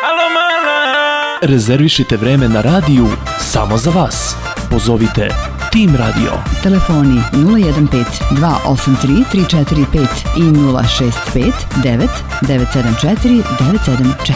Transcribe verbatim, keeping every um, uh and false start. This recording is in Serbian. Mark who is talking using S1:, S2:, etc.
S1: Rezervišite vreme na radiju samo za vas. Pozovite Tim Radio.
S2: Telefoni nula jedan pet dva osam tri tri četiri pet i nula šest pet devet devet sedam četiri devet sedam četiri.